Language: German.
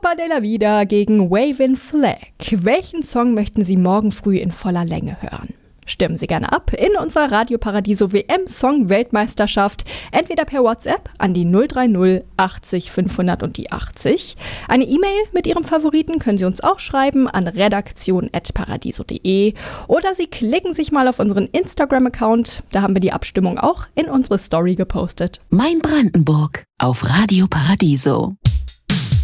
Viva de la Vida gegen Waving Flag. Welchen Song möchten Sie morgen früh in voller Länge hören? Stimmen Sie gerne ab in unserer Radio Paradiso WM-Song-Weltmeisterschaft, entweder per WhatsApp an die 030 80 500 und die 80. Eine E-Mail mit Ihrem Favoriten können Sie uns auch schreiben an redaktion@paradiso.de oder Sie klicken sich mal auf unseren Instagram-Account, da haben wir die Abstimmung auch in unsere Story gepostet. Mein Brandenburg auf Radio Paradiso.